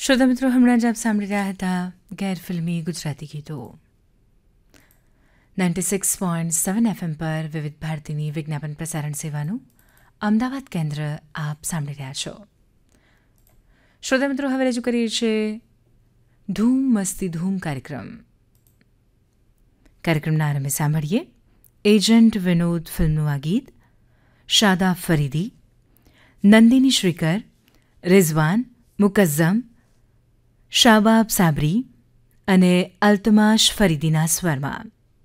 શ્રોતા મિત્રો, હમણાં જ આપ સાંભળી રહ્યા હતા ગેરફિલ્મી ગુજરાતી ગીતો 96.7 FM પર વિવિધ ભારતીની વિજ્ઞાપન પ્રસારણ સેવાનું અમદાવાદ કેન્દ્ર આપ સાંભળી રહ્યા છો. શ્રોતા મિત્રો, હવે રજૂ કરીએ છીએ ધૂમ મસ્તી ધૂમ કાર્યક્રમના આરંભે સાંભળીએ એજન્ટ વિનોદ ફિલ્મનું આ ગીત. શાદાબ ફરીદી, નંદિની શ્રીકર, રિઝવાન, મુકઝ્ઝમ, શાબાબ સાબરી અને અલ્તમાશ ફરીદીના સ્વરમાં